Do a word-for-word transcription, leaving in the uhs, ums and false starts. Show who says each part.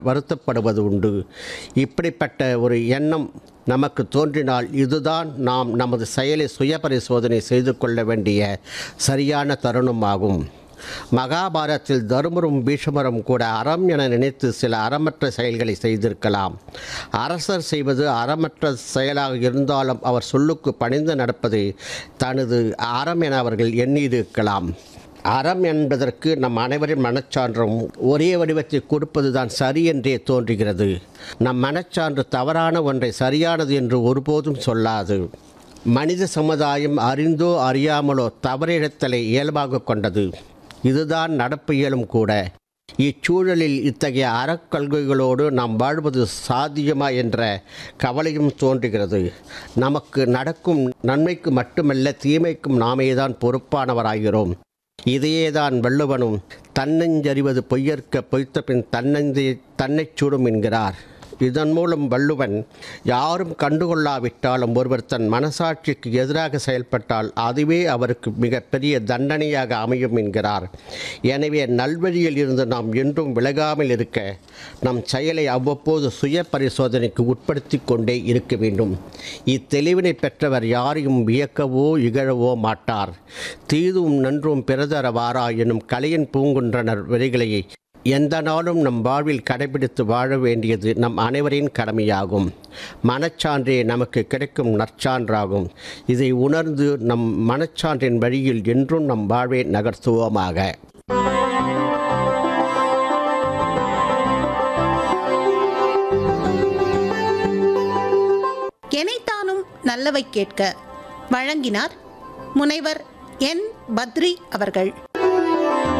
Speaker 1: வருத்தப்படுவது உண்டு. இப்படிப்பட்ட ஒரு எண்ணம் நமக்கு தோன்றினால் இதுதான் நாம் நமது செயலை சுய பரிசோதனை செய்து கொள்ள வேண்டிய சரியான தருணமாகும். மகாபாரதத்தில் தருமரும் பீஷ்மரும் கூட அறம் என நினைத்து சில அறமற்ற செயல்களை செய்திருக்கலாம். அரசர் செய்வது அறமற்ற செயலாக இருந்தாலும் அவர் சொல்லுக்கு பணிந்து நடப்பது தனது அறம் என அவர்கள் எண்ணியிருக்கலாம். அறம் என்பதற்கு நம் அனைவரின் மனச்சான்றும் ஒரே வடிவத்தை கொடுப்பது தான் சரி என்றே தோன்றுகிறது. நம் மனச்சான்று தவறான ஒன்றை சரியானது என்று ஒருபோதும் சொல்லாது. மனித சமுதாயம் அறிந்தோ அறியாமலோ தவறிழத்தலை இயல்பாக கொண்டது. இதுதான் நடப்பு இயலும் கூட. இச்சூழலில் இத்தகைய அறக்கொள்கைகளோடு நாம் வாழ்வது சாத்தியமா என்ற கவலையும் தோன்றுகிறது. நமக்கு நடக்கும் நன்மைக்கு மட்டுமல்ல தீமைக்கும் நாமேதான் பொறுப்பானவராகிறோம். இதையேதான் வள்ளுவனும் தன்னஞ்சறிவது பொய்யற்க பொய்த்த பின் தன்னந்தி தன்னைச் சூடும் என்கிறார். இதன் மூலம் வள்ளுவன் யாரும் கண்டுகொள்ளாவிட்டாலும் ஒருவர் தன் மனசாட்சிக்கு எதிராக செயல்பட்டால் அதுவே அவருக்கு மிகப்பெரிய தண்டனையாக அமையும் என்கிறார். எனவே நல்வழியில் இருந்து நாம் என்றும் விலகாமல் இருக்க நம் செயலை அவ்வப்போது சுய பரிசோதனைக்கு உட்படுத்தி கொண்டே இருக்க வேண்டும். இத்தெளிவினை பெற்றவர் யாரையும் வியக்கவோ இகழவோ மாட்டார். தீதும் நன்றும் பிறதர வாரா எனும் கலையின் பூங்குன்றனர் வரிகளையை எந்த நாளும் நம் வாழ்வில் கடைபிடித்து வாழ வேண்டியது நம் அனைவரின் கடமையாகும். மனச்சான்றே நமக்கு கிடைக்கும் நற்சான்றாகும். இதை உணர்ந்து நம் மனச்சான்றின் வழியில் என்றும் நம் வாழ்வை நகர்த்துவோமாக.
Speaker 2: எனைத்தானும் நல்லவை கேட்க வழங்கினார் முனைவர் என் பத்ரி அவர்கள்.